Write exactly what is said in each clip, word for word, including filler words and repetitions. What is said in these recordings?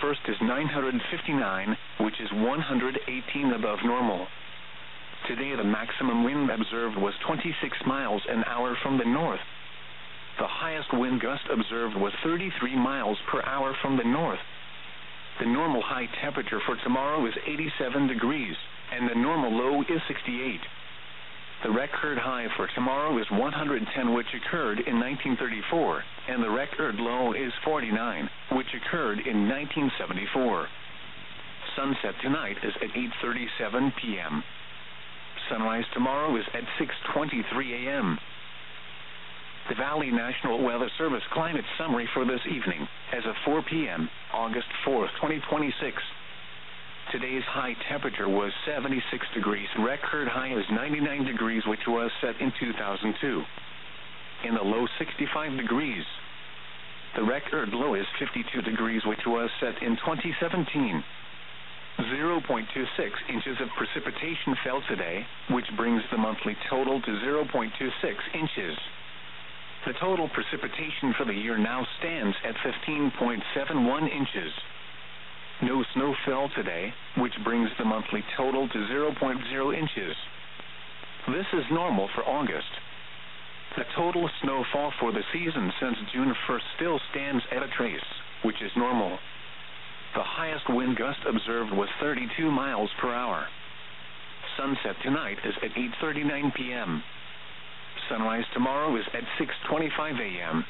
twenty-first is nine hundred fifty-nine, which is one hundred eighteen above normal. Today the maximum wind observed was twenty-six miles an hour from the north. The highest wind gust observed was thirty-three miles per hour from the north. The normal high temperature for tomorrow is eighty-seven degrees, and the normal low is sixty-eight. The record high for tomorrow is one hundred ten, which occurred in nineteen thirty-four, and the record low is forty-nine, which occurred in nineteen seventy-four. Sunset tonight is at eight thirty-seven p m Sunrise tomorrow is at six twenty-three a m The Valley National Weather Service climate summary for this evening, as of four p m, August fourth, twenty twenty-six. Today's high temperature was seventy-six degrees. Record high is ninety-nine degrees, which was set in two thousand two. In the low, sixty-five degrees. The record low is fifty-two degrees, which was set in twenty seventeen. zero point two six inches of precipitation fell today, which brings the monthly total to zero point two six inches. The total precipitation for the year now stands at fifteen point seven one inches. No snow fell today, which brings the monthly total to zero point zero inches. This is normal for August. The total snowfall for the season since June first still stands at a trace, which is normal. The highest wind gust observed was thirty-two miles per hour. Sunset tonight is at eight thirty-nine p m Sunrise tomorrow is at six twenty-five a m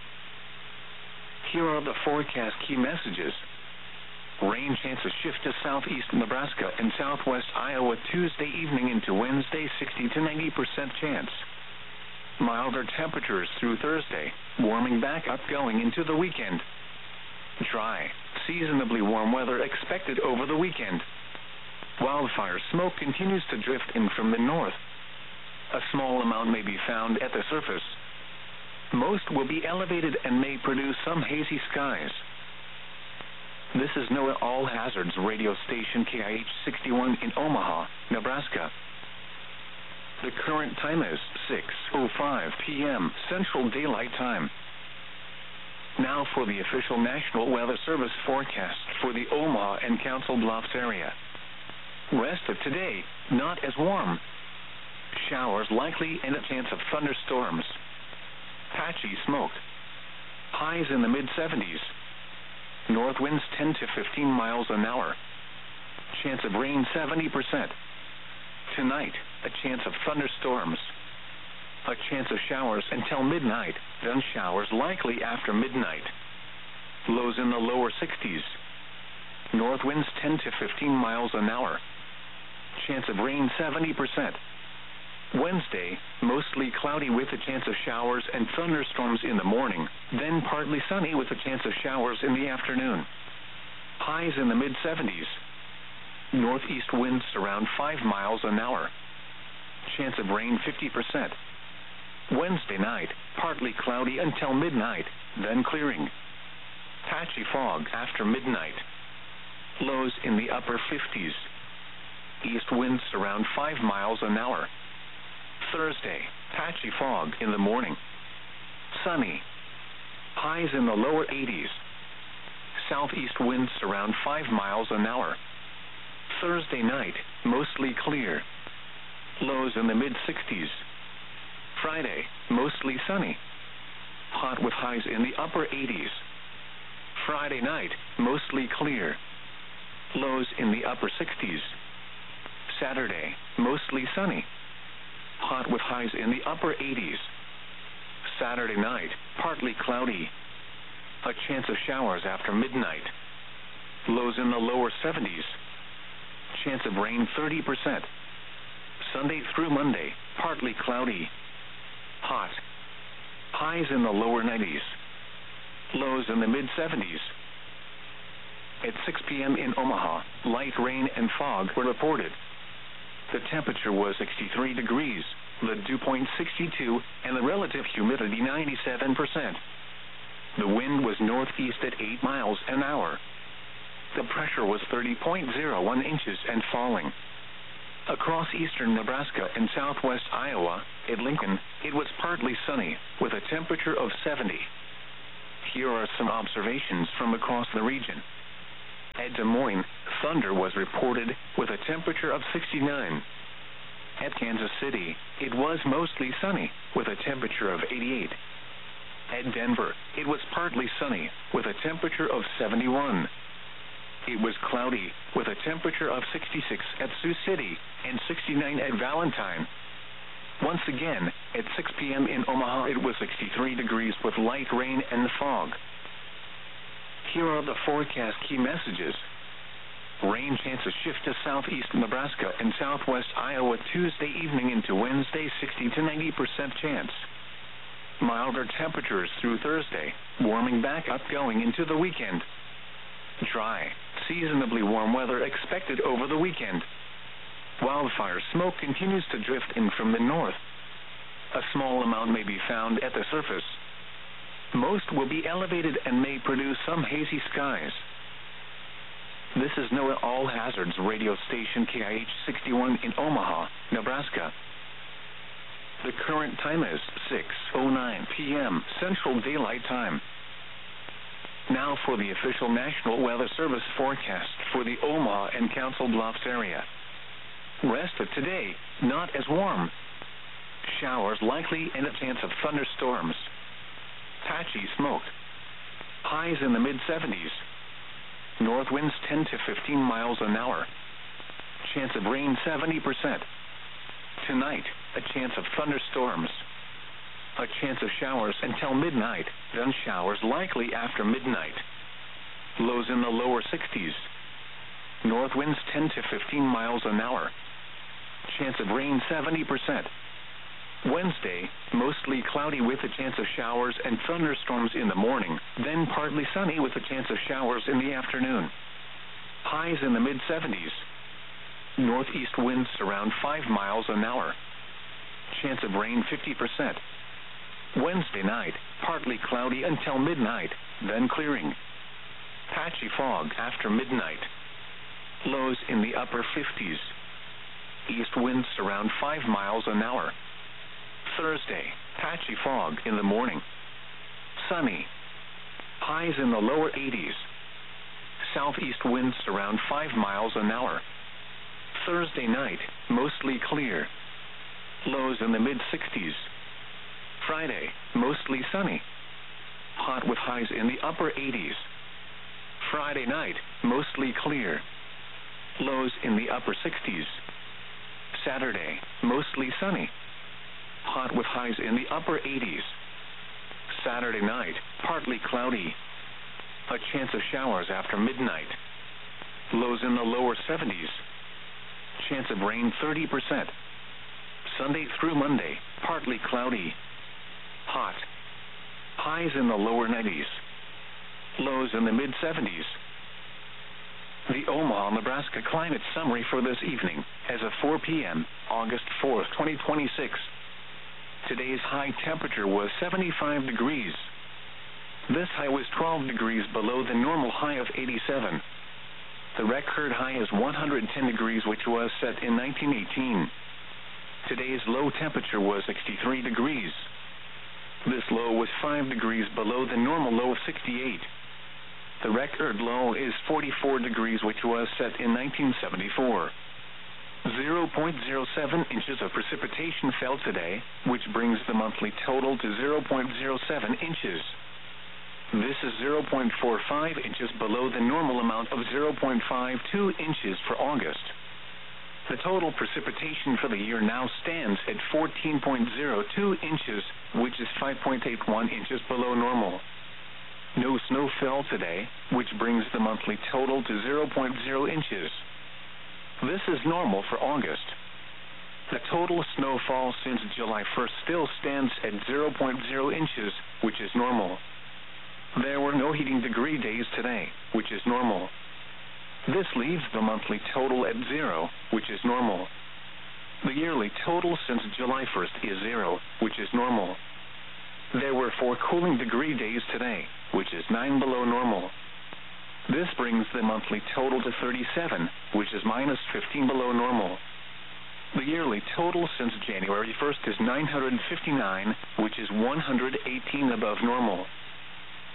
Here are the forecast key messages. Rain chances shift to southeast Nebraska and southwest Iowa Tuesday evening into Wednesday, sixty to ninety percent chance. Milder temperatures through Thursday, warming back up going into the weekend. Dry, seasonably warm weather expected over the weekend. Wildfire smoke continues to drift in from the north. A small amount may be found at the surface. Most will be elevated and may produce some hazy skies. This is NOAA All Hazards radio station K I H sixty-one in Omaha, Nebraska. The current time is six oh five p m Central Daylight Time. Now for the official National Weather Service forecast for the Omaha and Council Bluffs area. Rest of today, not as warm. Showers likely and a chance of thunderstorms. Patchy smoke. Highs in the mid seventies. North winds ten to fifteen miles an hour. Chance of rain seventy percent. Tonight, a chance of thunderstorms. A chance of showers until midnight, then showers likely after midnight. Lows in the lower sixties. North winds ten to fifteen miles an hour. Chance of rain seventy percent. Wednesday, mostly cloudy with a chance of showers and thunderstorms in the morning, then partly sunny with a chance of showers in the afternoon. Highs in the mid seventies. Northeast winds around five miles an hour. Chance of rain fifty percent. Wednesday night, partly cloudy until midnight, then clearing. Patchy fog after midnight. Lows in the upper fifties. East winds around five miles an hour. Thursday, patchy fog in the morning. Sunny. Highs in the lower eighties. Southeast winds around five miles an hour. Thursday night, mostly clear. Lows in the mid sixties. Friday, mostly sunny. Hot with highs in the upper eighties. Friday night, mostly clear. Lows in the upper sixties. Saturday, mostly sunny. Hot with highs in the upper eighties. Saturday night, partly cloudy. A chance of showers after midnight. Lows in the lower seventies. Chance of rain thirty percent. Sunday through Monday, partly cloudy. Hot. Highs in the lower nineties. Lows in the mid seventies. At six p m in Omaha, light rain and fog were reported. The temperature was sixty-three degrees, the dew point sixty-two, and the relative humidity ninety-seven percent. The wind was northeast at eight miles an hour. The pressure was thirty point zero one inches and falling. Across eastern Nebraska and southwest Iowa, at Lincoln, it was partly sunny, with a temperature of seventy. Here are some observations from across the region. At Des Moines, thunder was reported with a temperature of sixty-nine. At Kansas City, it was mostly sunny with a temperature of eighty-eight. At Denver, it was partly sunny with a temperature of seventy-one. It was cloudy with a temperature of sixty-six at Sioux City and sixty-nine at Valentine. Once again, at six p.m. in Omaha, it was sixty-three degrees with light rain and fog. Here are the forecast key messages. Rain chances shift to southeast Nebraska and southwest Iowa Tuesday evening into Wednesday, sixty to ninety percent chance. Milder temperatures through Thursday, warming back up going into the weekend. Dry, seasonably warm weather expected over the weekend. Wildfire smoke continues to drift in from the north. A small amount may be found at the surface. Most will be elevated and may produce some hazy skies. This is NOAA All Hazards radio station K I H sixty-one in Omaha, Nebraska. The current time is six oh nine p.m. Central Daylight Time. Now for the official National Weather Service forecast for the Omaha and Council Bluffs area. Rest of today, not as warm. Showers likely and a chance of thunderstorms. Patchy smoke. Highs in the mid seventies. North winds ten to fifteen miles an hour. Chance of rain seventy percent. Tonight, a chance of thunderstorms. A chance of showers until midnight, then showers likely after midnight. Lows in the lower sixties. North winds ten to fifteen miles an hour. Chance of rain seventy percent. Wednesday, mostly cloudy with a chance of showers and thunderstorms in the morning, then partly sunny with a chance of showers in the afternoon. Highs in the mid seventies. Northeast winds around five miles an hour. Chance of rain fifty percent. Wednesday night, partly cloudy until midnight, then clearing. Patchy fog after midnight. Lows in the upper fifties. East winds around five miles an hour. Thursday, patchy fog in the morning. Sunny. Highs in the lower eighties. Southeast winds around five miles an hour. Thursday night, mostly clear. Lows in the mid sixties. Friday, mostly sunny. Hot with highs in the upper eighties. Friday night, mostly clear. Lows in the upper sixties. Saturday, mostly sunny. Hot with highs in the upper eighties. Saturday night, partly cloudy. A chance of showers after midnight. Lows in the lower seventies. Chance of rain thirty percent. Sunday through Monday, partly cloudy. Hot. Highs in the lower nineties. Lows in the mid seventies. The Omaha, Nebraska climate summary for this evening, as of four p.m., August fourth, twenty twenty-six. Today's high temperature was seventy-five degrees. This high was twelve degrees below the normal high of eighty-seven. The record high is one hundred ten degrees, which was set in nineteen eighteen. Today's low temperature was sixty-three degrees. This low was five degrees below the normal low of sixty-eight. The record low is forty-four degrees, which was set in nineteen seventy-four. zero point zero seven inches of precipitation fell today, which brings the monthly total to zero point zero seven inches. This is zero point four five inches below the normal amount of zero point five two inches for August. The total precipitation for the year now stands at fourteen point zero two inches, which is five point eight one inches below normal. No snow fell today, which brings the monthly total to zero point zero inches. This is normal for August. The total snowfall since July first still stands at zero point zero inches, which is normal. There were no heating degree days today, which is normal. This leaves the monthly total at zero, which is normal. The yearly total since July first is zero, which is normal. There were four cooling degree days today, which is nine below normal. This brings the monthly total to thirty-seven, which is minus fifteen below normal. The yearly total since January first is nine hundred fifty-nine, which is one hundred eighteen above normal.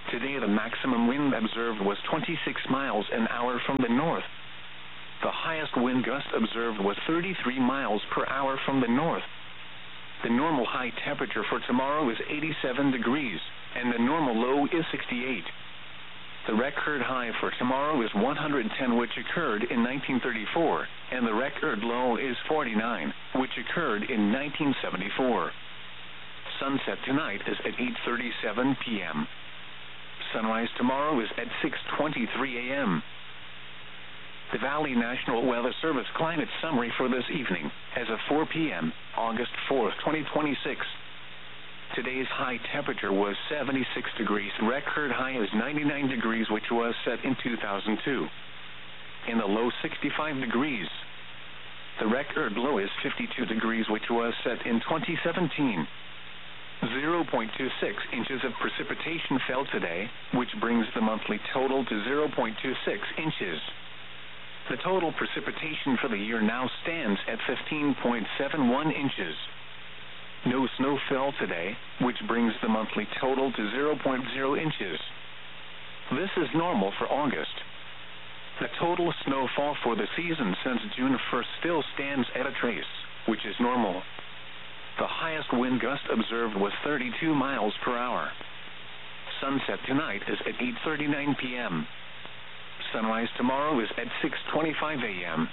Today, the maximum wind observed was twenty-six miles an hour from the north. The highest wind gust observed was thirty-three miles per hour from the north. The normal high temperature for tomorrow is eighty-seven degrees, and the normal low is sixty-eight. The record high for tomorrow is one hundred ten, which occurred in nineteen thirty-four, and the record low is forty-nine, which occurred in nineteen seventy-four. Sunset tonight is at eight thirty-seven p m Sunrise tomorrow is at six twenty-three a m The Valley National Weather Service climate summary for this evening, as of four p m, August fourth, twenty twenty-six. Today's high temperature was seventy-six degrees. Record high is ninety-nine degrees, which was set in two thousand two. In the low, sixty-five degrees. The record low is fifty-two degrees, which was set in twenty seventeen. zero point two six inches of precipitation fell today, which brings the monthly total to zero point two six inches. The total precipitation for the year now stands at fifteen point seven one inches. No snow fell today, which brings the monthly total to zero point zero inches. This is normal for August. The total snowfall for the season since June first still stands at a trace, which is normal. The highest wind gust observed was thirty-two miles per hour. Sunset tonight is at eight thirty-nine p m Sunrise tomorrow is at six twenty-five a m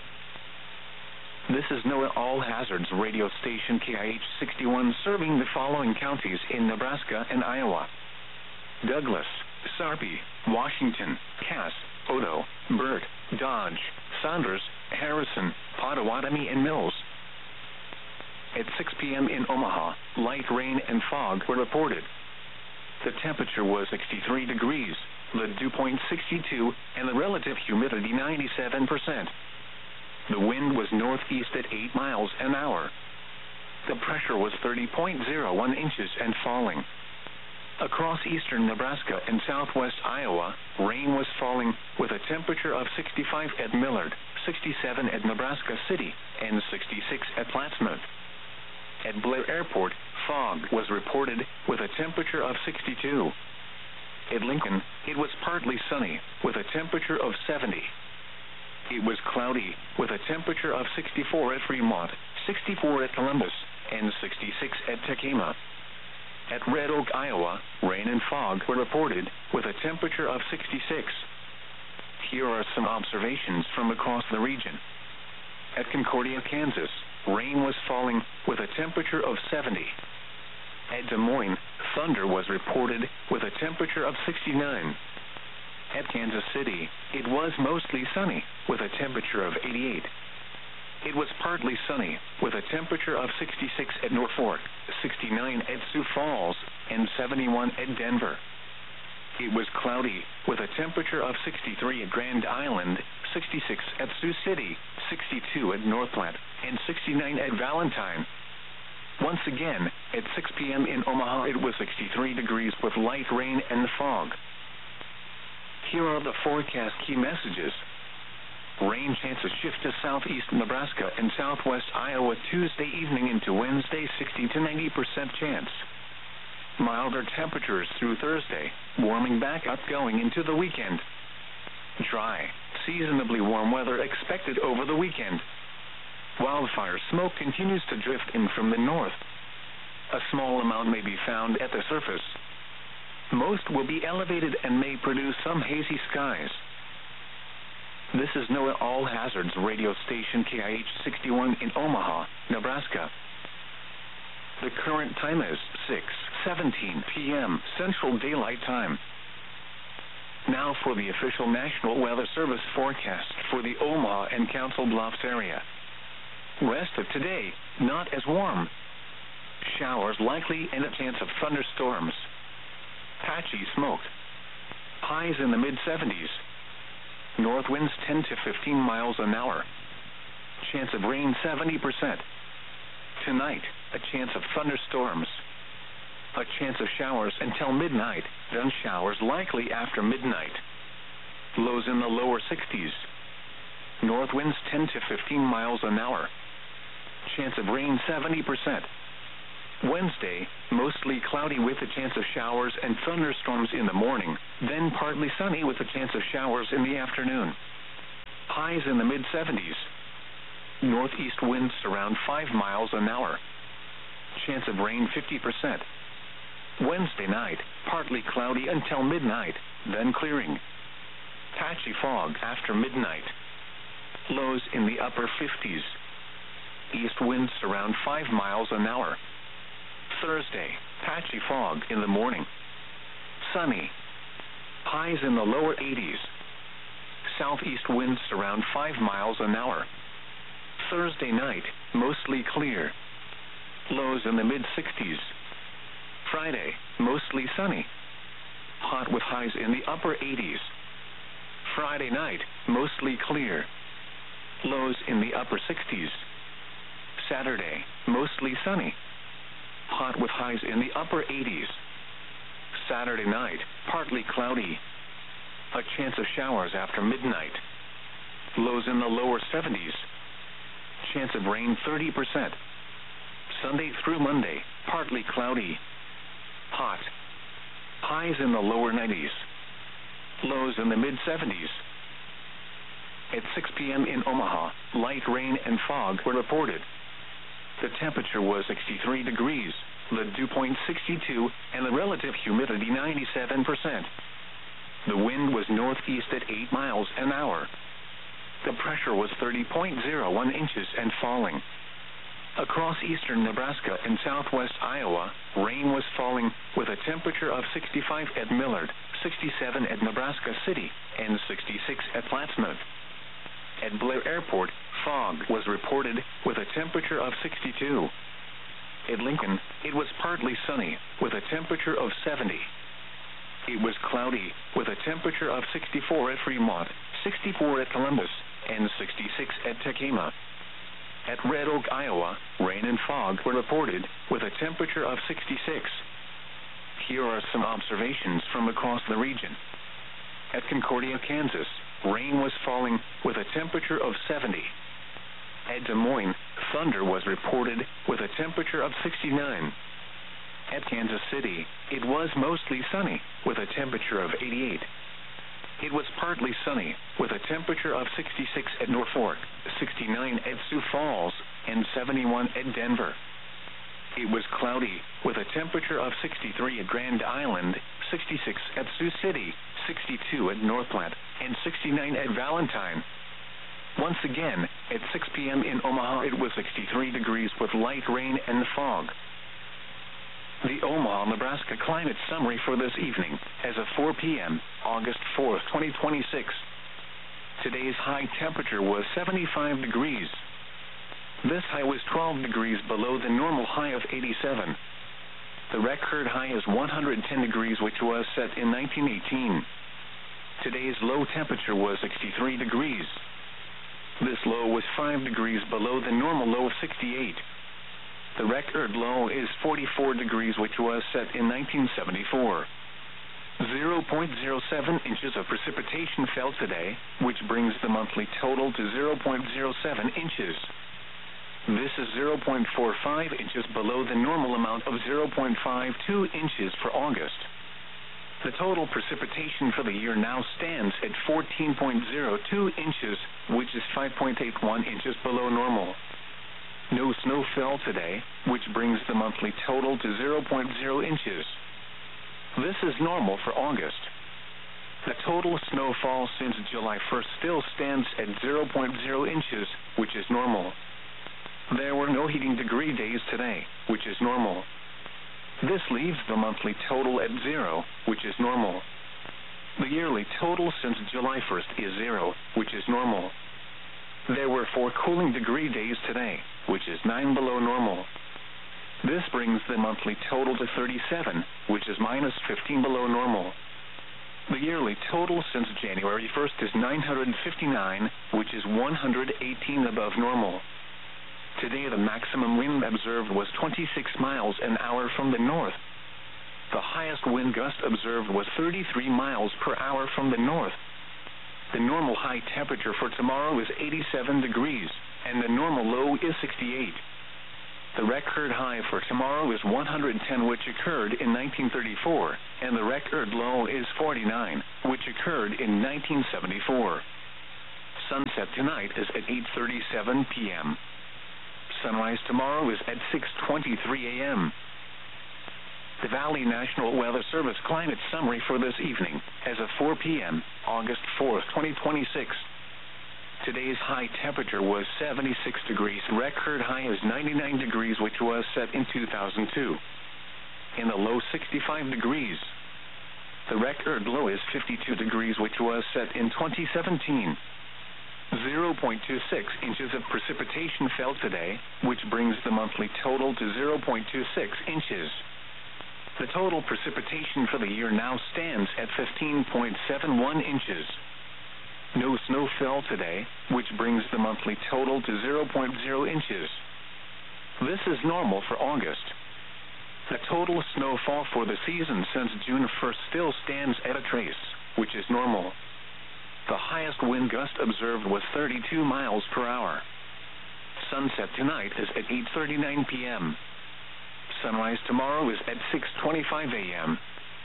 This is NOAA All Hazards radio station K I H sixty-one, serving the following counties in Nebraska and Iowa: Douglas, Sarpy, Washington, Cass, Odo, Burt, Dodge, Saunders, Harrison, Pottawatomie, and Mills. At six p m in Omaha, light rain and fog were reported. The temperature was sixty-three degrees, the dew point sixty-two, and the relative humidity ninety-seven percent. The wind was northeast at eight miles an hour. The pressure was thirty point zero one inches and falling. Across eastern Nebraska and southwest Iowa, rain was falling, with a temperature of sixty-five at Millard, sixty-seven at Nebraska City, and sixty-six at Plattsmouth. At Blair Airport, fog was reported, with a temperature of sixty-two. At Lincoln, it was partly sunny, with a temperature of seventy. It was cloudy, with a temperature of sixty-four at Fremont, sixty-four at Columbus, and sixty-six at Tacoma. At Red Oak, Iowa, rain and fog were reported, with a temperature of sixty-six. Here are some observations from across the region. At Concordia, Kansas, rain was falling, with a temperature of seventy. At Des Moines, thunder was reported, with a temperature of sixty-nine. At Kansas City, it was mostly sunny, with a temperature of eighty-eight. It was partly sunny, with a temperature of sixty-six at Norfolk, sixty-nine at Sioux Falls, and seventy-one at Denver. It was cloudy, with a temperature of sixty-three at Grand Island, sixty-six at Sioux City, sixty-two at North Platte, and sixty-nine at Valentine. Once again, at six p m in Omaha, it was sixty-three degrees with light rain and fog. Here are the forecast key messages. Rain chances shift to southeast Nebraska and southwest Iowa Tuesday evening into Wednesday, sixty to ninety percent chance. Milder temperatures through Thursday, warming back up going into the weekend. Dry, seasonably warm weather expected over the weekend. Wildfire smoke continues to drift in from the north. A small amount may be found at the surface. Most will be elevated and may produce some hazy skies. This is NOAA All Hazards radio station K I H sixty-one in Omaha, Nebraska. The current time is six seventeen p m Central Daylight Time. Now for the official National Weather Service forecast for the Omaha and Council Bluffs area. Rest of today, not as warm. Showers likely and a chance of thunderstorms. Patchy smoke. Highs in the mid seventies. North winds ten to fifteen miles an hour. Chance of rain seventy percent. Tonight, a chance of thunderstorms. A chance of showers until midnight, then showers likely after midnight. Lows in the lower sixties. North winds ten to fifteen miles an hour. Chance of rain seventy percent. Wednesday, mostly cloudy with a chance of showers and thunderstorms in the morning, then partly sunny with a chance of showers in the afternoon. Highs in the mid seventies. Northeast winds around five miles an hour. Chance of rain fifty percent. Wednesday night, partly cloudy until midnight, then clearing. Patchy fog after midnight. Lows in the upper fifties. East winds around five miles an hour. Thursday, patchy fog in the morning. Sunny. Highs in the lower eighties. Southeast winds around five miles an hour. Thursday night, mostly clear. Lows in the mid sixties. Friday, mostly sunny. Hot with highs in the upper eighties. Friday night, mostly clear. Lows in the upper sixties. Saturday, mostly sunny. Hot with highs in the upper eighties. Saturday night, partly cloudy. A chance of showers after midnight. Lows in the lower seventies. Chance of rain thirty percent. Sunday through Monday, partly cloudy. Hot. Highs in the lower nineties. Lows in the mid seventies. At six p.m. in Omaha, light rain and fog were reported. The temperature was sixty-three degrees, the dew point sixty-two, and the relative humidity ninety-seven percent. The wind was northeast at eight miles an hour. The pressure was thirty point zero one inches and falling. Across eastern Nebraska and southwest Iowa, rain was falling with a temperature of sixty-five at Millard, sixty-seven at Nebraska City, and sixty-six at Plattsmouth. At Blair Airport, fog was reported with a temperature of sixty-two. At Lincoln, it was partly sunny with a temperature of seventy. It was cloudy with a temperature of sixty-four at Fremont, sixty-four at Columbus, and sixty-six at Tacoma. At Red Oak, Iowa, rain and fog were reported with a temperature of sixty-six. Here are some observations from across the region. At Concordia, Kansas, rain was falling with a temperature of seventy. At Des Moines, thunder was reported with a temperature of sixty-nine. At Kansas City, it was mostly sunny with a temperature of eighty-eight. It was partly sunny with a temperature of sixty-six at Norfolk, sixty-nine at Sioux Falls, and seventy-one at Denver. It was cloudy with a temperature of sixty-three at Grand Island, sixty-six at Sioux City, sixty-two at North Platte, and sixty-nine at Valentine. Once again, at six p.m. in Omaha, it was sixty-three degrees with light rain and fog. The Omaha, Nebraska climate summary for this evening, as of four p.m., August fourth, twenty twenty-six. Today's high temperature was seventy-five degrees. This high was twelve degrees below the normal high of eighty-seven. The record high is one hundred ten degrees, which was set in nineteen eighteen. Today's low temperature was sixty-three degrees. This low was five degrees below the normal low of sixty-eight. The record low is forty-four degrees, which was set in nineteen seventy-four. zero point zero seven inches of precipitation fell today, which brings the monthly total to zero point zero seven inches. This is zero point four five inches below the normal amount of zero point five two inches for August. The total precipitation for the year now stands at fourteen point zero two inches, which is five point eight one inches below normal. No snow fell today, which brings the monthly total to zero point zero inches. This is normal for August. The total snowfall since July first still stands at zero point zero inches, which is normal. There were no heating degree days today, which is normal. This leaves the monthly total at zero, which is normal. The yearly total since July first is zero, which is normal. There were four cooling degree days today, which is nine below normal. This brings the monthly total to thirty-seven, which is minus fifteen below normal. The yearly total since January first is nine hundred fifty-nine, which is one hundred eighteen above normal. Today the maximum wind observed was twenty-six miles an hour from the north. The highest wind gust observed was thirty-three miles per hour from the north. The normal high temperature for tomorrow is eighty-seven degrees, and the normal low is sixty-eight. The record high for tomorrow is one hundred ten, which occurred in nineteen thirty-four, and the record low is forty-nine, which occurred in nineteen seventy-four. Sunset tonight is at eight thirty-seven p m Sunrise tomorrow is at six twenty-three a m The Valley National Weather Service climate summary for this evening as of four p m August fourth, twenty twenty-six. Today's high temperature was seventy-six degrees. Record high is ninety-nine degrees, which was set in two thousand two. In the low, sixty-five degrees. The record low is fifty-two degrees, which was set in twenty seventeen. zero point two six inches of precipitation fell today, which brings the monthly total to zero point two six inches. The total precipitation for the year now stands at fifteen point seven one inches. No snow fell today, which brings the monthly total to zero point zero inches. This is normal for August. The total snowfall for the season since June first still stands at a trace, which is normal. The highest wind gust observed was thirty-two miles per hour. Sunset tonight is at eight thirty-nine p m Sunrise tomorrow is at six twenty-five a m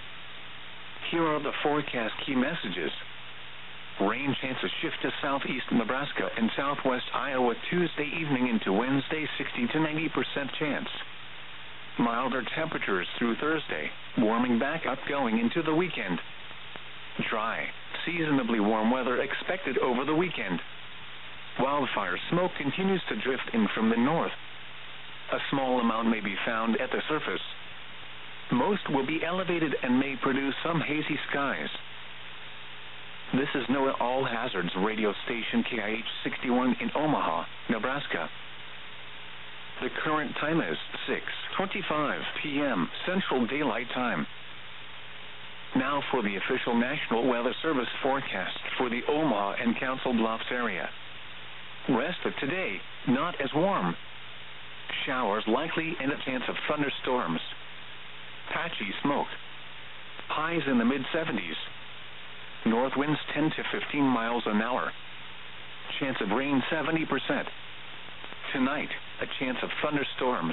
Here are the forecast key messages. Rain chances shift to southeast Nebraska and southwest Iowa Tuesday evening into Wednesday, sixty to ninety percent chance. Milder temperatures through Thursday, warming back up going into the weekend. Dry, seasonably warm weather expected over the weekend. Wildfire smoke continues to drift in from the north. A small amount may be found at the surface. Most will be elevated and may produce some hazy skies. This is NOAA All Hazards radio station K I H sixty-one in Omaha, Nebraska. The current time is six twenty-five p m Central Daylight Time. Now for the official National Weather Service forecast for the Omaha and Council Bluffs area. Rest of today, not as warm. Showers likely and a chance of thunderstorms. Patchy smoke. Highs in the mid seventies. North winds ten to fifteen miles an hour. Chance of rain seventy percent. Tonight, a chance of thunderstorms.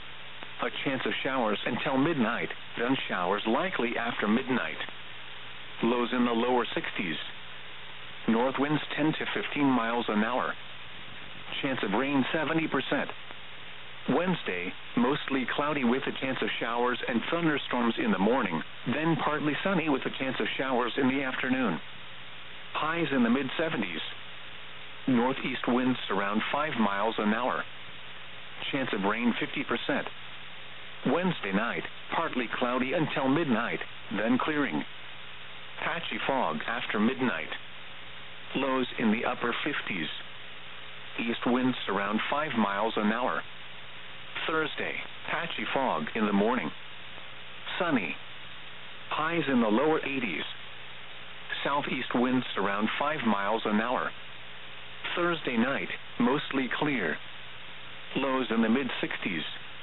A chance of showers until midnight, then showers likely after midnight. Lows in the lower sixties. North winds ten to fifteen miles an hour. Chance of rain seventy percent. Wednesday, mostly cloudy with a chance of showers and thunderstorms in the morning, then partly sunny with a chance of showers in the afternoon. Highs in the mid seventies. Northeast winds around five miles an hour. Chance of rain fifty percent. Wednesday night, partly cloudy until midnight, then clearing. Patchy fog after midnight. Lows in the upper fifties. East winds around five miles an hour. Thursday, patchy fog in the morning. Sunny. Highs in the lower eighties. Southeast winds around five miles an hour. Thursday night, mostly clear. Lows in the mid sixties.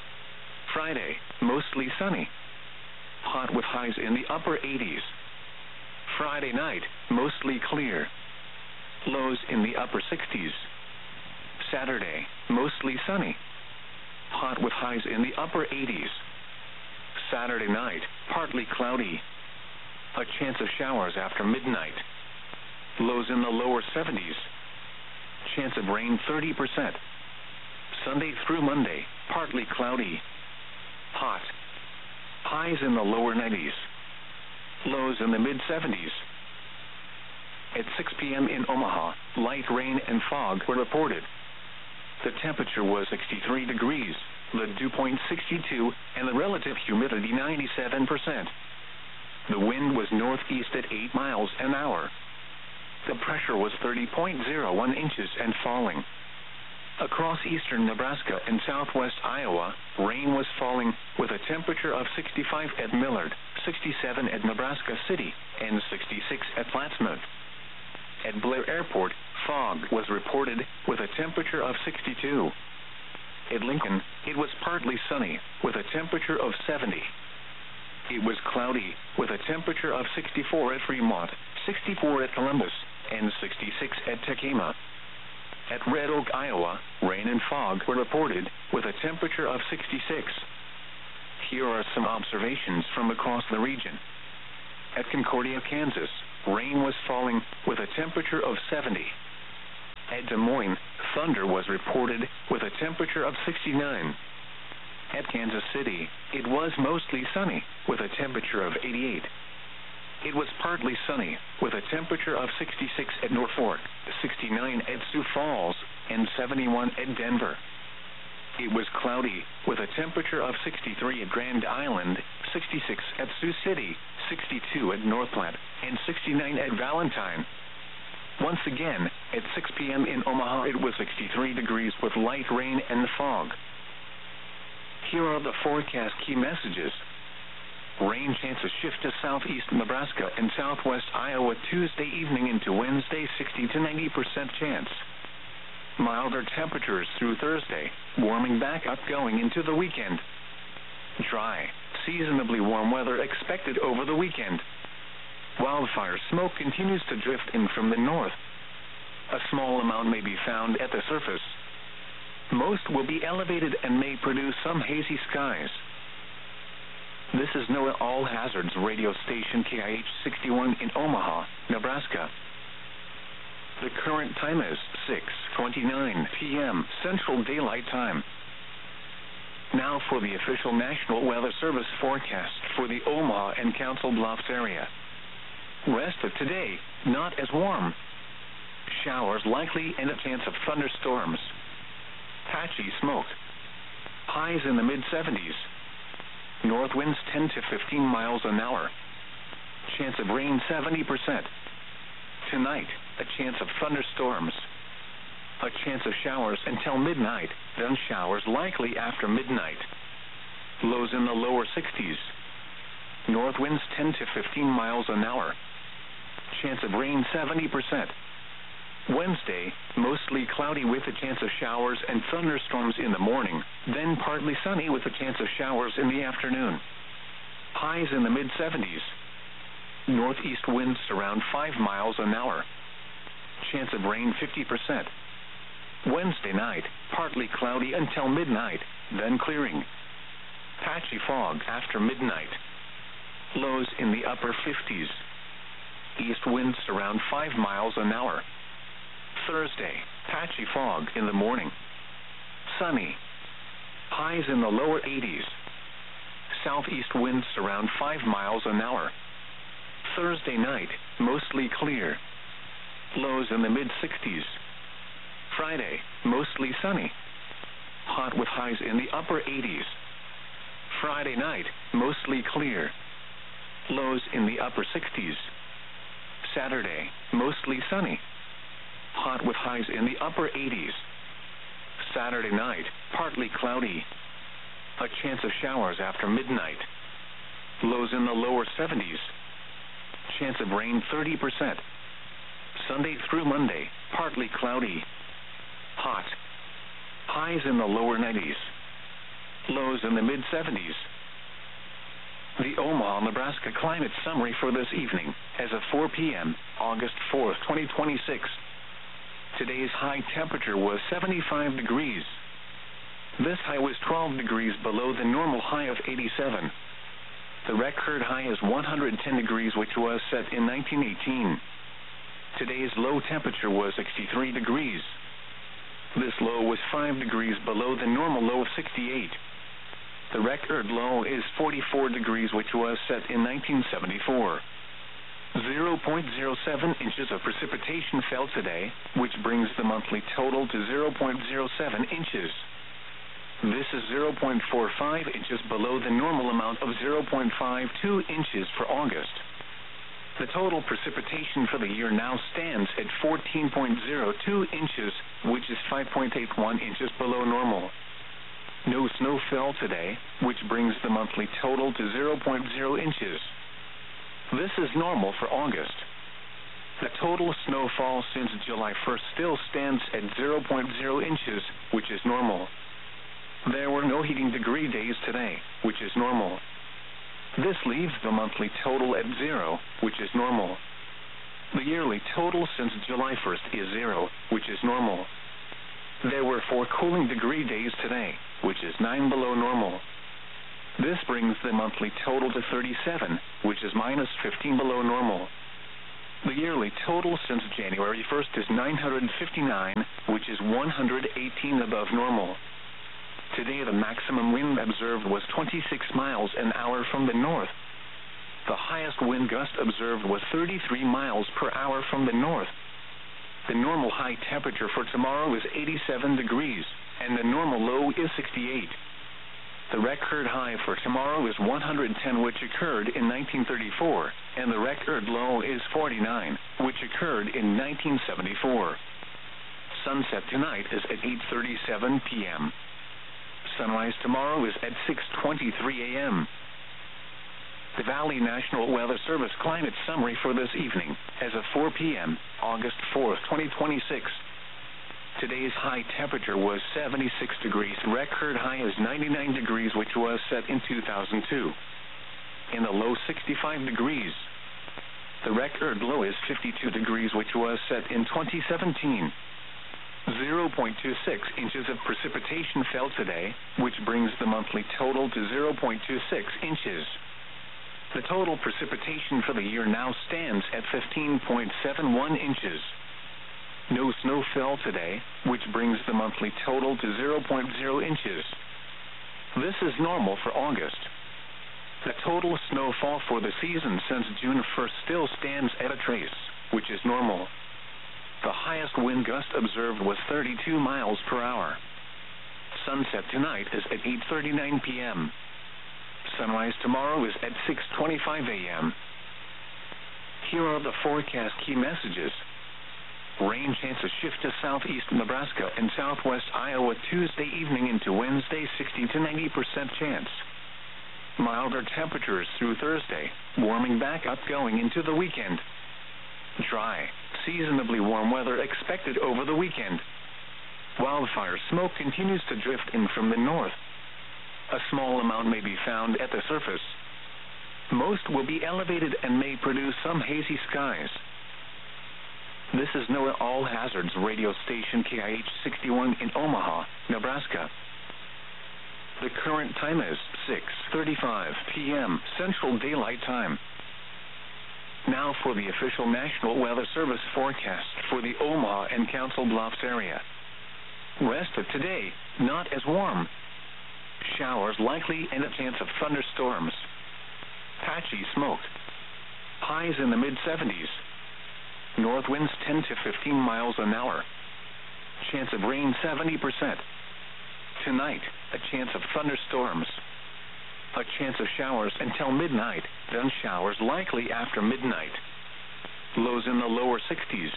Friday, mostly sunny. Hot with highs in the upper eighties. Friday night, mostly clear. Lows in the upper sixties. Saturday, mostly sunny. Hot with highs in the upper eighties. Saturday night, partly cloudy. A chance of showers after midnight. Lows in the lower seventies. Chance of rain thirty percent. Sunday through Monday, partly cloudy. Hot. Highs in the lower nineties. Lows in the mid seventies. At six p m in Omaha, light rain and fog were reported. The temperature was sixty-three degrees, the dew point sixty-two, and the relative humidity ninety-seven percent. The wind was northeast at eight miles an hour. The pressure was thirty point zero one inches and falling. Across eastern Nebraska and southwest Iowa, rain was falling with a temperature of sixty-five at Millard, sixty-seven at Nebraska City, and sixty-six at Plattsmouth. At Blair Airport, fog was reported with a temperature of sixty-two. At Lincoln, it was partly sunny with a temperature of seventy. It was cloudy with a temperature of sixty-four at Fremont, sixty-four at Columbus, and sixty-six at Tacoma. At Red Oak, Iowa, rain and fog were reported, with a temperature of sixty-six. Here are some observations from across the region. At Concordia, Kansas, rain was falling, with a temperature of seventy. At Des Moines, thunder was reported, with a temperature of sixty-nine. At Kansas City, it was mostly sunny, with a temperature of eighty-eight. It was partly sunny, with a temperature of sixty-six at Norfolk, sixty-nine at Sioux Falls, and seventy-one at Denver. It was cloudy, with a temperature of sixty-three at Grand Island, sixty-six at Sioux City, sixty-two at North Platte, and sixty-nine at Valentine. Once again, at six p.m. in Omaha, it was sixty-three degrees with light rain and fog. Here are the forecast key messages. Rain chances shift to southeast Nebraska and southwest Iowa Tuesday evening into Wednesday, sixty to ninety percent chance. Milder temperatures through Thursday, warming back up going into the weekend. Dry, seasonably warm weather expected over the weekend. Wildfire smoke continues to drift in from the north. A small amount may be found at the surface. Most will be elevated and may produce some hazy skies. This is NOAA All Hazards radio station K I H sixty-one in Omaha, Nebraska. The current time is six twenty-nine p.m. Central Daylight Time. Now for the official National Weather Service forecast for the Omaha and Council Bluffs area. Rest of today, not as warm. Showers likely and a chance of thunderstorms. Patchy smoke. Highs in the mid seventies. North winds ten to fifteen miles an hour. Chance of rain seventy percent. Tonight, a chance of thunderstorms. A chance of showers until midnight, then showers likely after midnight. Lows in the lower sixties. North winds ten to fifteen miles an hour. Chance of rain seventy percent. Wednesday, mostly cloudy with a chance of showers and thunderstorms in the morning, then partly sunny with a chance of showers in the afternoon. Highs in the mid seventies. Northeast winds around five miles an hour. Chance of rain fifty percent. Wednesday night, partly cloudy until midnight, then clearing. Patchy fog after midnight. Lows in the upper fifties. East winds around five miles an hour. Thursday, patchy fog in the morning. Sunny. Highs in the lower eighties. Southeast winds around five miles an hour. Thursday night, mostly clear. Lows in the mid sixties. Friday, mostly sunny. Hot with highs in the upper eighties. Friday night, mostly clear. Lows in the upper sixties. Saturday, mostly sunny. Hot with highs in the upper eighties. Saturday night, partly cloudy. A chance of showers after midnight. Lows in the lower seventies. Chance of rain thirty percent. Sunday through Monday, partly cloudy. Hot. Highs in the lower nineties. Lows in the mid seventies. The Omaha, Nebraska climate summary for this evening, as of four p.m., August fourth, twenty twenty-six. Today's high temperature was seventy-five degrees. This high was twelve degrees below the normal high of eighty-seven. The record high is one hundred ten degrees, which was set in nineteen eighteen. Today's low temperature was sixty-three degrees. This low was five degrees below the normal low of sixty-eight. The record low is forty-four degrees, which was set in nineteen seventy-four. zero point zero seven inches of precipitation fell today, which brings the monthly total to zero point zero seven inches. This is zero point four five inches below the normal amount of zero point five two inches for August. The total precipitation for the year now stands at fourteen point zero two inches, which is five point eight one inches below normal. No snow fell today, which brings the monthly total to zero point zero inches. This is normal for August. The total snowfall since July first still stands at zero point zero inches, which is normal. There were no heating degree days today, which is normal. This leaves the monthly total at zero, which is normal. The yearly total since July first is zero, which is normal. There were four cooling degree days today, which is nine below normal. This brings the monthly total to thirty-seven, which is minus fifteen below normal. The yearly total since January first is nine hundred fifty-nine, which is one hundred eighteen above normal. Today the maximum wind observed was twenty-six miles an hour from the north. The highest wind gust observed was thirty-three miles per hour from the north. The normal high temperature for tomorrow is eighty-seven degrees, and the normal low is sixty-eight. The record high for tomorrow is one hundred ten, which occurred in nineteen thirty-four, and the record low is forty-nine, which occurred in nineteen seventy-four. Sunset tonight is at eight thirty-seven p m Sunrise tomorrow is at six twenty-three a m The Valley National Weather Service climate summary for this evening, as of four p m, August fourth, twenty twenty-six. Today's high temperature was seventy-six degrees. Record high is ninety-nine degrees, which was set in two thousand two. In the low, sixty-five degrees. The record low is fifty-two degrees, which was set in twenty seventeen. zero point two six inches of precipitation fell today, which brings the monthly total to zero point two six inches. The total precipitation for the year now stands at fifteen point seven one inches. No snow fell today, which brings the monthly total to zero point zero inches. This is normal for August. The total snowfall for the season since June first still stands at a trace, which is normal. The highest wind gust observed was thirty-two miles per hour. Sunset tonight is at eight thirty-nine p m Sunrise tomorrow is at six twenty-five a m Here are the forecast key messages. Rain chances shift to southeast Nebraska and southwest Iowa Tuesday evening into Wednesday, sixty to ninety percent chance. Milder temperatures through Thursday, warming back up going into the weekend. Dry, seasonably warm weather expected over the weekend. Wildfire smoke continues to drift in from the north. A small amount may be found at the surface. Most will be elevated and may produce some hazy skies. This is NOAA All Hazards radio station K I H sixty-one in Omaha, Nebraska. The current time is six thirty-five p m Central Daylight Time. Now for the official National Weather Service forecast for the Omaha and Council Bluffs area. Rest of today, not as warm. Showers likely and a chance of thunderstorms. Patchy smoke. Highs in the mid seventies. North winds ten to fifteen miles an hour. Chance of rain seventy percent. Tonight, a chance of thunderstorms. A chance of showers until midnight, then showers likely after midnight. Lows in the lower sixties.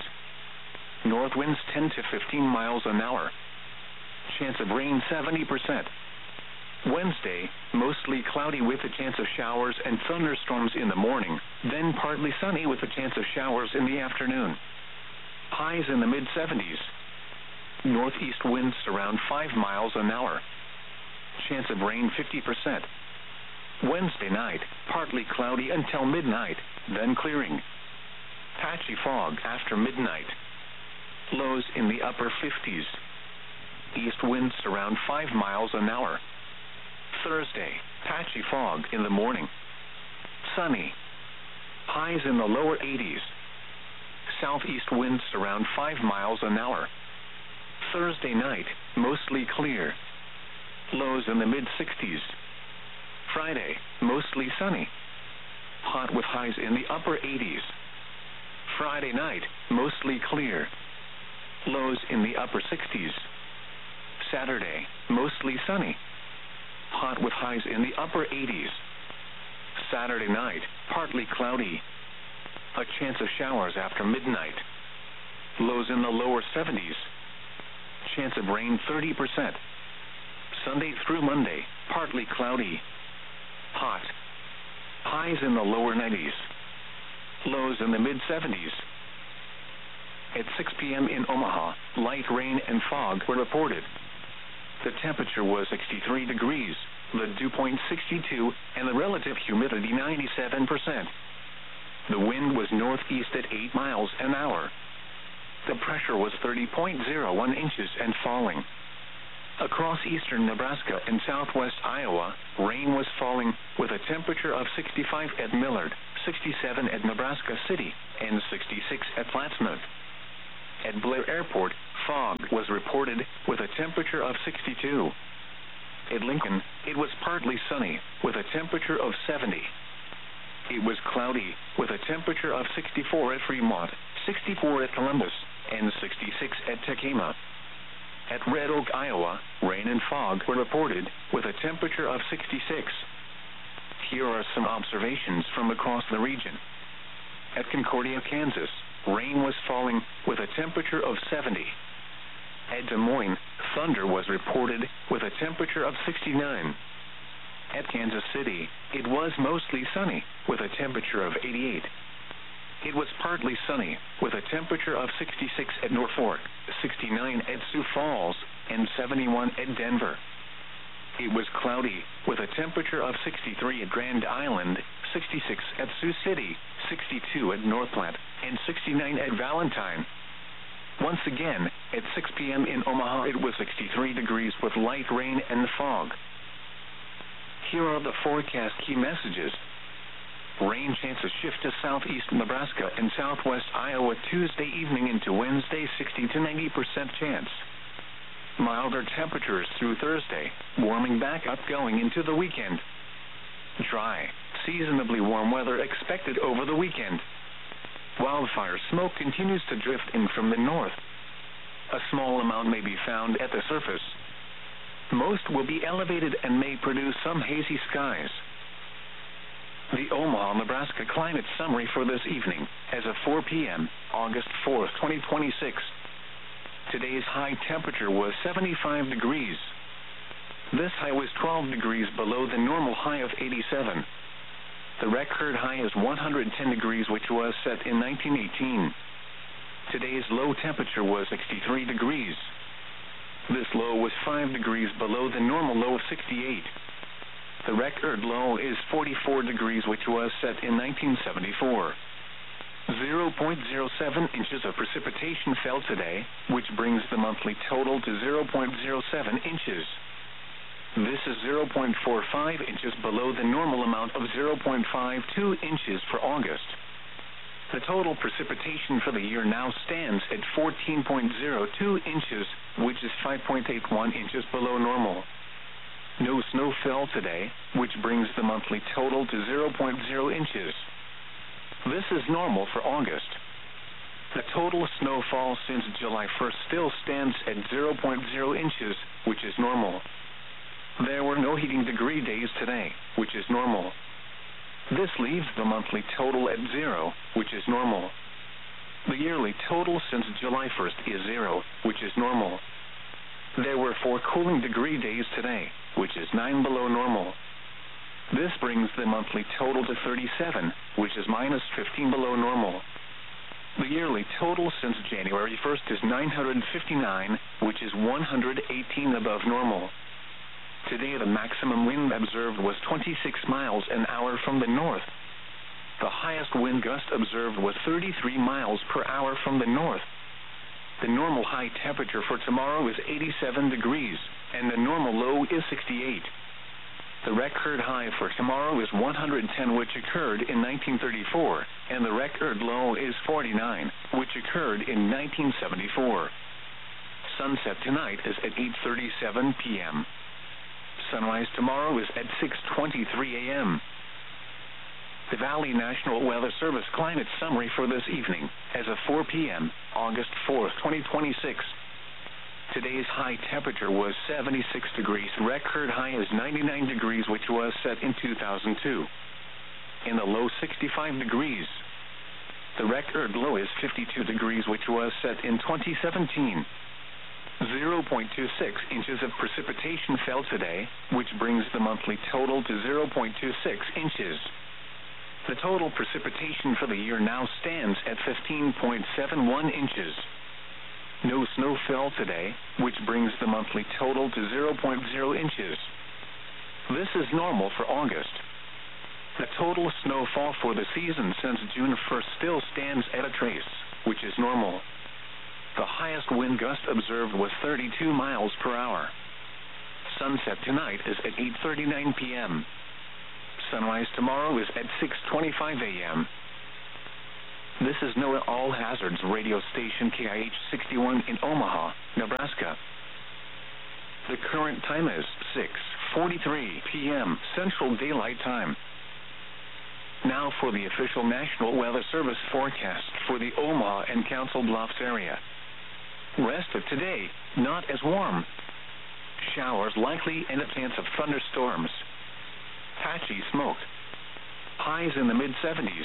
North winds ten to fifteen miles an hour. Chance of rain seventy percent. Wednesday, mostly cloudy with a chance of showers and thunderstorms in the morning, then partly sunny with a chance of showers in the afternoon. Highs in the mid seventies. Northeast winds around five miles an hour. Chance of rain fifty percent. Wednesday night, partly cloudy until midnight, then clearing. Patchy fog after midnight. Lows in the upper fifties. East winds around five miles an hour. Thursday, patchy fog in the morning. Sunny. Highs in the lower eighties. Southeast winds around five miles an hour. Thursday night, mostly clear. Lows in the mid sixties. Friday, mostly sunny. Hot with highs in the upper eighties. Friday night, mostly clear. Lows in the upper sixties. Saturday, mostly sunny. Hot with highs in the upper eighties. Saturday night, partly cloudy. A chance of showers after midnight. Lows in the lower seventies. Chance of rain thirty percent. Sunday through Monday, partly cloudy. Hot. Highs in the lower nineties. Lows in the mid seventies. At six p m in Omaha, light rain and fog were reported. The temperature was sixty-three degrees, the dew point sixty-two, and the relative humidity ninety-seven percent. The wind was northeast at eight miles an hour. the pressure was thirty point zero one inches and falling. Across eastern Nebraska and southwest Iowa, rain was falling, with a temperature of sixty-five at Millard, sixty-seven at Nebraska City, and sixty-six at Plattsmouth. At Blair Airport, fog was reported, with a temperature of sixty-two. At Lincoln, it was partly sunny, with a temperature of seventy. It was cloudy, with a temperature of sixty-four at Fremont, sixty-four at Columbus, and sixty-six at Tacoma. At Red Oak, Iowa, rain and fog were reported, with a temperature of sixty-six. Here are some observations from across the region. At Concordia, Kansas, rain was falling, with a temperature of seventy. At Des Moines, thunder was reported, with a temperature of sixty-nine. At Kansas City, it was mostly sunny, with a temperature of eighty-eight. It was partly sunny, with a temperature of sixty-six at Norfolk, sixty-nine at Sioux Falls, and seventy-one at Denver. It was cloudy, with a temperature of sixty-three at Grand Island, sixty-six at Sioux City, sixty-two at North Platte, and sixty-nine at Valentine. Once again, at six p m in Omaha, it was sixty-three degrees with light rain and fog. Here are the forecast key messages. Rain chances shift to southeast Nebraska and southwest Iowa Tuesday evening into Wednesday, sixty to ninety percent chance. Milder temperatures through Thursday, warming back up going into the weekend. Dry, seasonably warm weather expected over the weekend. Wildfire smoke continues to drift in from the north. A small amount may be found at the surface. Most will be elevated and may produce some hazy skies. The Omaha, Nebraska climate summary for this evening, as of four p m, August fourth, twenty twenty-six. Today's high temperature was seventy-five degrees. This high was twelve degrees below the normal high of eighty-seven. The record high is one hundred ten degrees, which was set in nineteen eighteen. Today's low temperature was sixty-three degrees. This low was five degrees below the normal low of sixty-eight. The record low is forty-four degrees, which was set in nineteen seventy-four. zero point zero seven inches of precipitation fell today, which brings the monthly total to zero point zero seven inches. This is zero point four five inches below the normal amount of zero point five two inches for August. The total precipitation for the year now stands at fourteen point zero two inches, which is five point eight one inches below normal. No snow fell today, which brings the monthly total to zero point zero inches. This is normal for August. The total snowfall since July first still stands at zero point zero inches, which is normal. There were no heating degree days today, which is normal. This leaves the monthly total at zero, which is normal. The yearly total since July first is zero, which is normal. There were four cooling degree days today, which is nine below normal. This brings the monthly total to thirty-seven, which is minus fifteen below normal. The yearly total since January first is nine hundred fifty-nine, which is one hundred eighteen above normal. Today the maximum wind observed was twenty-six miles an hour from the north. The highest wind gust observed was thirty-three miles per hour from the north. The normal high temperature for tomorrow is eighty-seven degrees, and the normal low is sixty-eight. The record high for tomorrow is one hundred ten, which occurred in nineteen thirty-four, and the record low is forty-nine, which occurred in nineteen seventy-four. Sunset tonight is at eight thirty-seven p m Sunrise tomorrow is at six twenty-three a m The Valley National Weather Service climate summary for this evening, as of four p m, August fourth, twenty twenty-six. Today's high temperature was seventy-six degrees. Record high is ninety-nine degrees, which was set in two thousand two. In the low, sixty-five degrees. The record low is fifty-two degrees, which was set in twenty seventeen. zero point two six inches of precipitation fell today, which brings the monthly total to zero point two six inches. The total precipitation for the year now stands at fifteen point seven one inches. No snow fell today, which brings the monthly total to zero point zero inches. This is normal for August. The total snowfall for the season since June first still stands at a trace, which is normal. The highest wind gust observed was thirty-two miles per hour. Sunset tonight is at eight thirty-nine p.m. Sunrise tomorrow is at six twenty-five a.m. This is NOAA All Hazards radio station K I H sixty-one in Omaha, Nebraska. The current time is six forty-three p.m. Central Daylight Time. Now for the official National Weather Service forecast for the Omaha and Council Bluffs area. Rest of today, not as warm. Showers likely and a chance of thunderstorms. Patchy smoke. Highs in the mid seventies.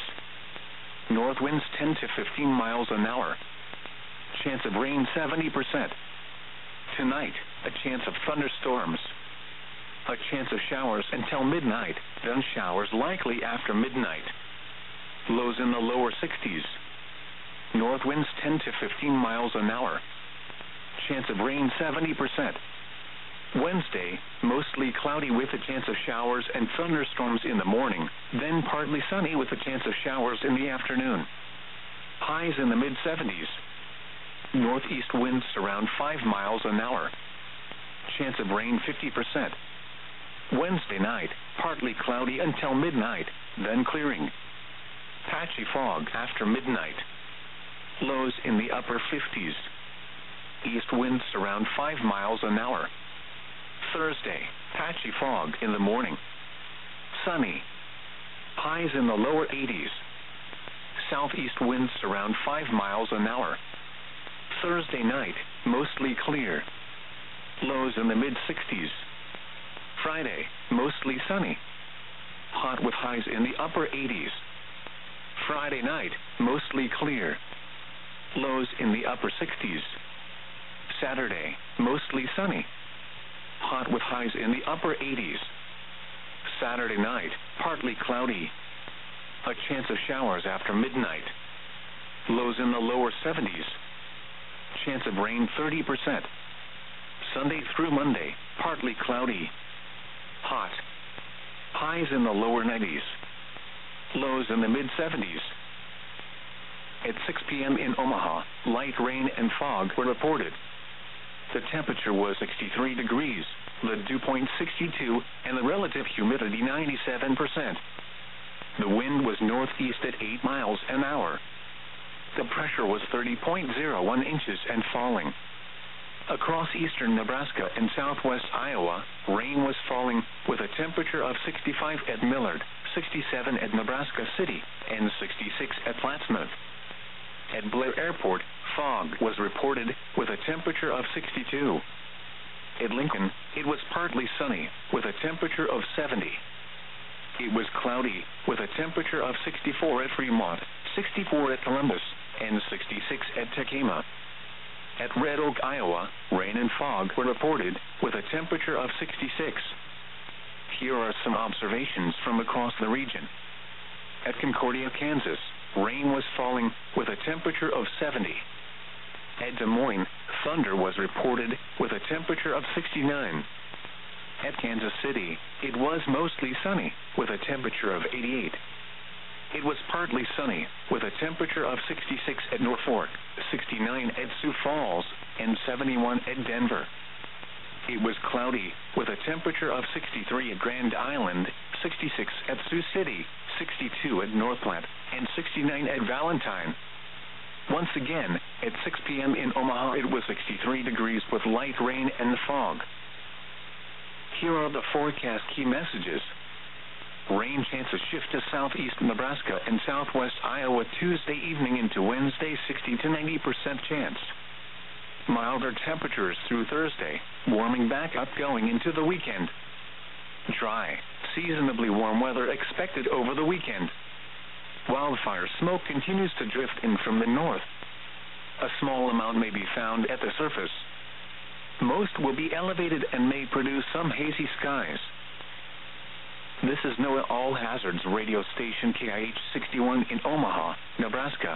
North winds ten to fifteen miles an hour. Chance of rain seventy percent. Tonight, a chance of thunderstorms. A chance of showers until midnight, then showers likely after midnight. Lows in the lower sixties. North winds ten to fifteen miles an hour. Chance of rain seventy percent. Wednesday, mostly cloudy with a chance of showers and thunderstorms in the morning, then partly sunny with a chance of showers in the afternoon. Highs in the mid seventies. Northeast winds around five miles an hour. Chance of rain fifty percent. Wednesday night, partly cloudy until midnight, then clearing. Patchy fog after midnight. Lows in the upper fifties. East winds around five miles an hour. Thursday, patchy fog in the morning. Sunny. Highs in the lower eighties. Southeast winds around five miles an hour. Thursday night, mostly clear. Lows in the mid sixties. Friday, mostly sunny. Hot with highs in the upper eighties. Friday night, mostly clear. Lows in the upper sixties. Saturday, mostly sunny. Hot with highs in the upper eighties. Saturday night, partly cloudy. A chance of showers after midnight. Lows in the lower seventies. Chance of rain thirty percent. Sunday through Monday, partly cloudy. Hot. Highs in the lower nineties. Lows in the mid seventies. At six p.m. in Omaha, light rain and fog were reported. The temperature was sixty-three degrees, the dew point sixty-two, and the relative humidity ninety-seven percent. The wind was northeast at eight miles an hour. The pressure was thirty point zero one inches and falling. Across eastern Nebraska and southwest Iowa, rain was falling with a temperature of sixty-five at Millard, sixty-seven at Nebraska City, and sixty-six at Plattsmouth. At Blair Airport, fog was reported with a temperature of sixty-two. At Lincoln, it was partly sunny with a temperature of seventy. It was cloudy with a temperature of sixty-four at Fremont, sixty-four at Columbus, and sixty-six at Tacoma. At Red Oak, Iowa, rain and fog were reported with a temperature of sixty-six. Here are some observations from across the region. At Concordia, Kansas, rain was falling with a temperature of seventy. At Des Moines, thunder was reported with a temperature of sixty-nine. At Kansas City, it was mostly sunny with a temperature of eighty-eight. It was partly sunny with a temperature of sixty-six at Norfolk, sixty-nine at Sioux Falls, and seventy-one at Denver. It was cloudy with a temperature of sixty-three at Grand Island, sixty-six at Sioux City, sixty-two at North Platte, and sixty-nine at Valentine. Once again, at six p.m. in Omaha, it was sixty-three degrees with light rain and fog. Here are the forecast key messages. Rain chances shift to southeast Nebraska and southwest Iowa Tuesday evening into Wednesday, sixty to ninety percent chance. Milder temperatures through Thursday, warming back up going into the weekend. Dry, seasonably warm weather expected over the weekend. Wildfire smoke continues to drift in from the north. A small amount may be found at the surface. Most will be elevated and may produce some hazy skies. This is NOAA All Hazards radio station K I H sixty-one in Omaha, Nebraska.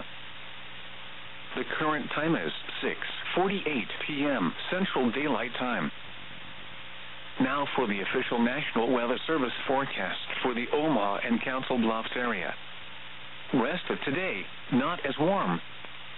The current time is six forty-eight p.m. Central Daylight Time. Now for the official National Weather Service forecast for the Omaha and Council Bluffs area. Rest of today, not as warm.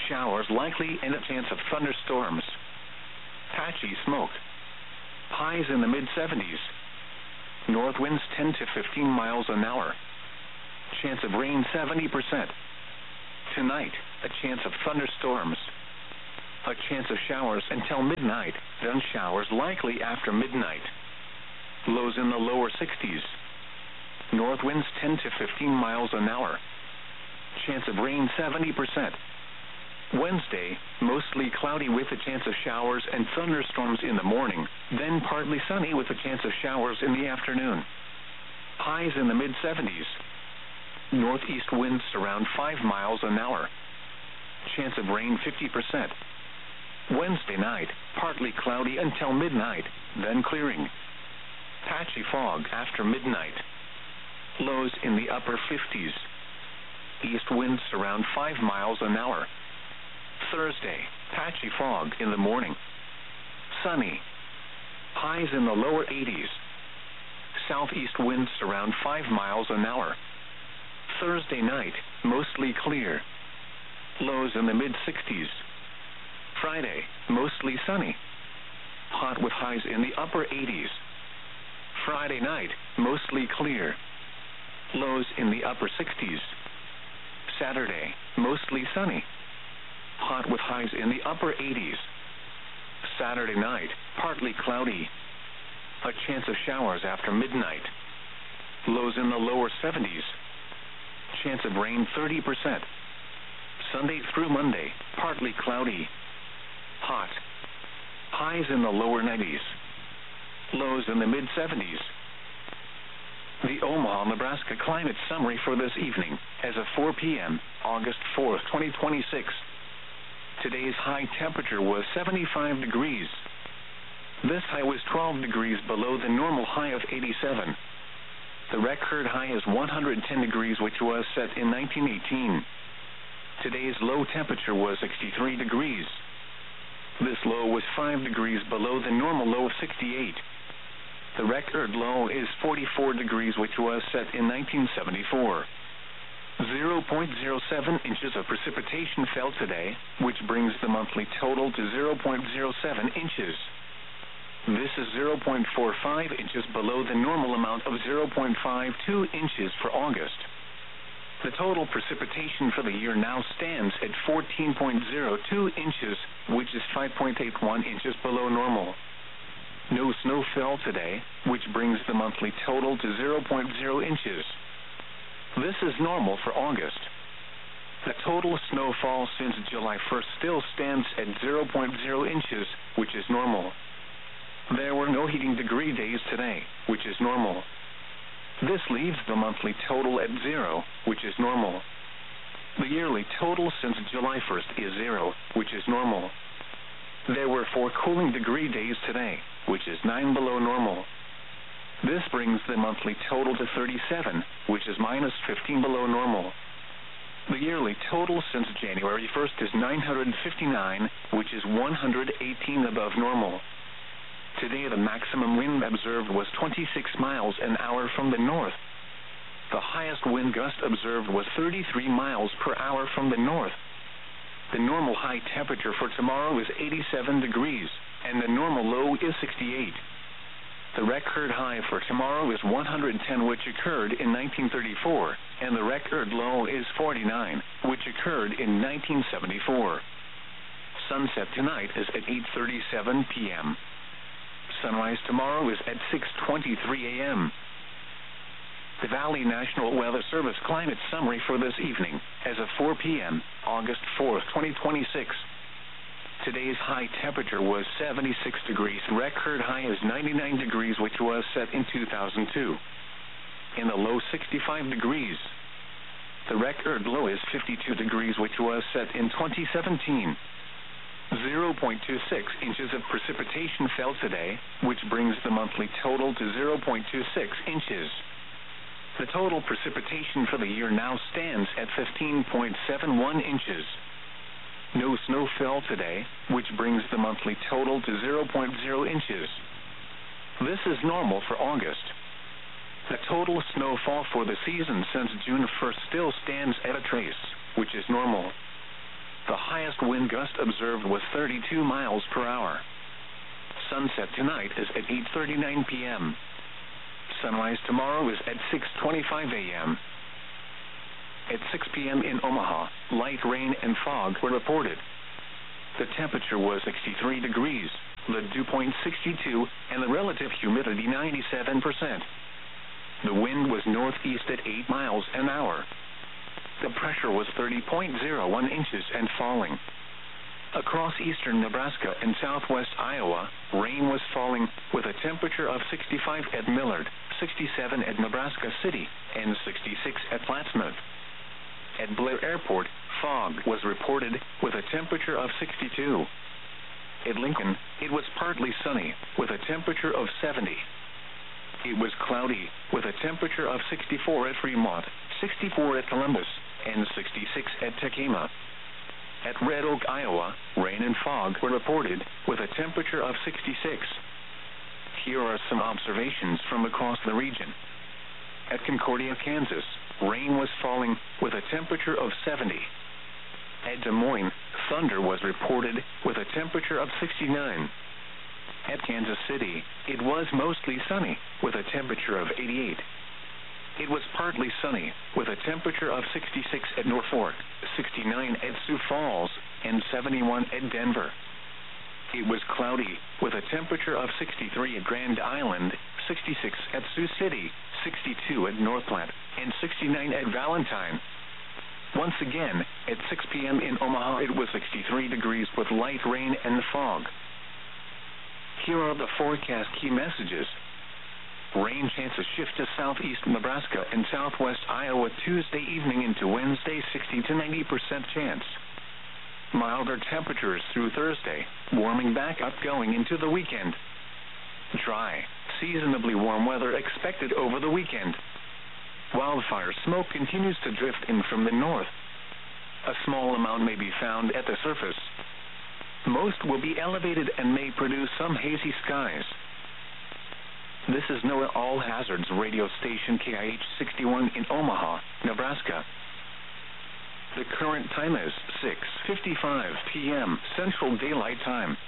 Showers likely and a chance of thunderstorms. Patchy smoke. Highs in the mid seventies. North winds ten to fifteen miles an hour. Chance of rain seventy percent. Tonight, a chance of thunderstorms. A chance of showers until midnight, then showers likely after midnight. Lows in the lower sixties. North winds ten to fifteen miles an hour. Chance of rain seventy percent. Wednesday, mostly cloudy with a chance of showers and thunderstorms in the morning, then partly sunny with a chance of showers in the afternoon. Highs in the mid seventies. Northeast winds around five miles an hour. Chance of rain fifty percent. Wednesday night, partly cloudy until midnight, then clearing. Patchy fog after midnight. Lows in the upper fifties. East winds around five miles an hour. Thursday, patchy fog in the morning. Sunny. Highs in the lower eighties. Southeast winds around five miles an hour. Thursday night, mostly clear. Lows in the mid sixties. Friday, mostly sunny. Hot with highs in the upper eighties. Friday night, mostly clear. Lows in the upper sixties. Saturday, mostly sunny. Hot with highs in the upper eighties. Saturday night, partly cloudy. A chance of showers after midnight. Lows in the lower seventies. Chance of rain thirty percent. Sunday through Monday, partly cloudy. Hot. Highs in the lower nineties. Lows in the mid seventies. The Omaha, Nebraska climate summary for this evening, as of four p.m., August fourth, twenty twenty-six. Today's high temperature was seventy-five degrees. This high was twelve degrees below the normal high of eighty-seven. The record high is one hundred ten degrees, which was set in nineteen eighteen. Today's low temperature was sixty-three degrees. This low was five degrees below the normal low of sixty-eight. The record low is forty-four degrees, which was set in nineteen seventy-four. zero point zero seven inches of precipitation fell today, which brings the monthly total to zero point zero seven inches. This is zero point four five inches below the normal amount of zero point five two inches for August. The total precipitation for the year now stands at fourteen point zero two inches, which is five point eight one inches below normal. No snow fell today, which brings the monthly total to zero point zero inches. This is normal for August. The total snowfall since July first still stands at zero point zero inches, which is normal. There were no heating degree days today, which is normal. This leaves the monthly total at zero, which is normal. The yearly total since July first is zero, which is normal. There were four cooling degree days today, which is nine below normal. This brings the monthly total to thirty-seven, which is minus fifteen below normal. The yearly total since January first is nine hundred fifty-nine, which is one hundred eighteen above normal. Today the maximum wind observed was twenty-six miles an hour from the north. The highest wind gust observed was thirty-three miles per hour from the north. The normal high temperature for tomorrow is eighty-seven degrees, and the normal low is sixty-eight. The record high for tomorrow is one hundred ten, which occurred in nineteen thirty-four, and the record low is forty-nine, which occurred in nineteen seventy-four. Sunset tonight is at eight thirty-seven p.m. Sunrise tomorrow is at six twenty-three a.m. The Valley National Weather Service climate summary for this evening, as of four p.m., August fourth, twenty twenty-six. Today's high temperature was seventy-six degrees. Record high is ninety-nine degrees, which was set in two thousand two. In the low, sixty-five degrees. The record low is fifty-two degrees, which was set in twenty seventeen. zero point two six inches of precipitation fell today, which brings the monthly total to zero point two six inches. The total precipitation for the year now stands at fifteen point seven one inches. No snow fell today, which brings the monthly total to zero point zero inches. This is normal for August. The total snowfall for the season since June first still stands at a trace, which is normal. The highest wind gust observed was thirty-two miles per hour. Sunset tonight is at eight thirty-nine p.m. Sunrise tomorrow is at six twenty-five a.m. At six p.m. in Omaha, light rain and fog were reported. The temperature was sixty-three degrees, the dew point sixty-two, and the relative humidity ninety-seven percent. The wind was northeast at eight miles an hour. The pressure was thirty point zero one inches and falling. Across eastern Nebraska and southwest Iowa, rain was falling with a temperature of sixty-five at Millard, sixty-seven at Nebraska City, and sixty-six at Plattsmouth. At Blair Airport, fog was reported with a temperature of sixty-two. At Lincoln, it was partly sunny with a temperature of seventy. It was cloudy with a temperature of sixty-four at Fremont, sixty-four at Columbus, and sixty-six at Tacoma. At Red Oak, Iowa, rain and fog were reported with a temperature of sixty-six. Here are some observations from across the region. At Concordia, Kansas, rain was falling with a temperature of seventy. At Des Moines, thunder was reported with a temperature of sixty-nine. At Kansas City, it was mostly sunny with a temperature of eighty-eight. It was partly sunny with a temperature of sixty-six at Norfolk, sixty-nine at Sioux Falls, and seventy-one at Denver. It was cloudy with a temperature of sixty-three at Grand Island, sixty-six at Sioux City, sixty-two at North Platte, and sixty-nine at Valentine. Once again, at six p.m. in Omaha, it was sixty-three degrees with light rain and fog. Here are the forecast key messages. Rain chances shift to southeast Nebraska and southwest Iowa Tuesday evening into Wednesday, sixty to ninety percent chance. Milder temperatures through Thursday, warming back up going into the weekend. Dry, seasonably warm weather expected over the weekend. Wildfire smoke continues to drift in from the north. A small amount may be found at the surface. Most will be elevated and may produce some hazy skies. This is NOAA All Hazards radio station K I H sixty-one in Omaha, Nebraska. The current time is six fifty-five p.m. Central Daylight Time.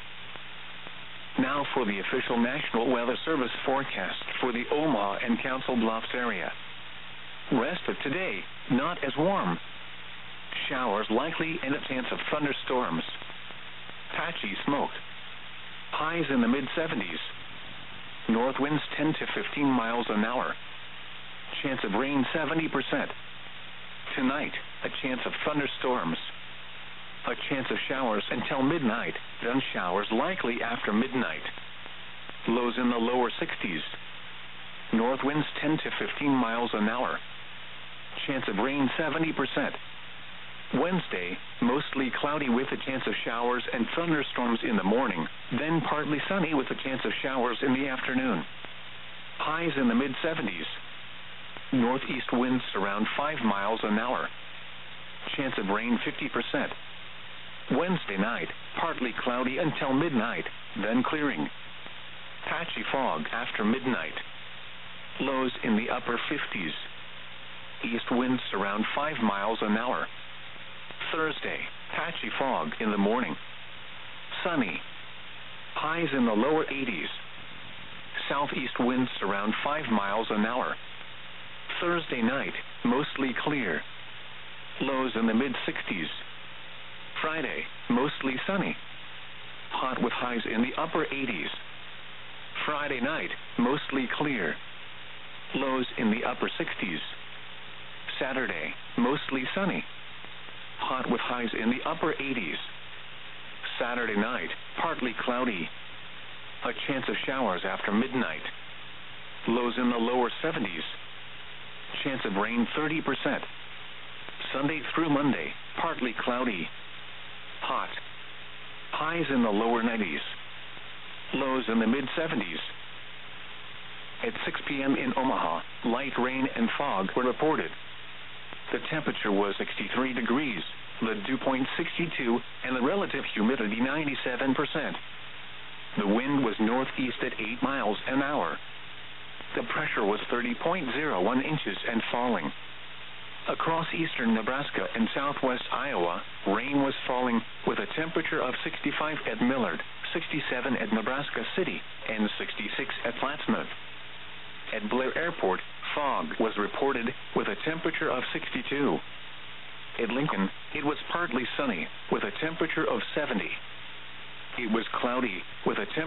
Now for the official National Weather Service forecast for the Omaha and Council Bluffs area. Rest of today, not as warm. Showers likely and a chance of thunderstorms. Patchy smoke. Highs in the mid seventies. North winds ten to fifteen miles an hour. Chance of rain seventy percent. Tonight, a chance of thunderstorms. A chance of showers until midnight, then showers likely after midnight. Lows in the lower sixties. North winds ten to fifteen miles an hour. Chance of rain seventy percent. Wednesday, mostly cloudy with a chance of showers and thunderstorms in the morning, then partly sunny with a chance of showers in the afternoon. Highs in the mid seventies. Northeast winds around five miles an hour. Chance of rain fifty percent. Wednesday night, partly cloudy until midnight, then clearing. Patchy fog after midnight. Lows in the upper fifties. East winds around five miles an hour. Thursday, patchy fog in the morning. Sunny. Highs in the lower eighties. Southeast winds around five miles an hour. Thursday night, mostly clear. Lows in the mid sixties. Friday, mostly sunny. Hot with highs in the upper eighties. Friday night, mostly clear. Lows in the upper sixties. Saturday, mostly sunny. Hot with highs in the upper eighties. Saturday night, partly cloudy. A chance of showers after midnight. Lows in the lower seventies. Chance of rain thirty percent. Sunday through Monday, partly cloudy. Hot. Highs in the lower nineties. Lows in the mid seventies. At six p.m. in Omaha, light rain and fog were reported. The temperature was sixty-three degrees, the dew point sixty-two, and the relative humidity ninety-seven percent. The wind was northeast at eight miles an hour. The pressure was thirty point zero one inches and falling. Across eastern Nebraska and southwest Iowa, rain was falling with a temperature of sixty-five at Millard, sixty-seven at Nebraska City, and sixty-six at Plattsmouth. At Blair Airport, fog was reported with a temperature of sixty-two. At Lincoln, it was partly sunny with a temperature of seventy. It was cloudy with a temperature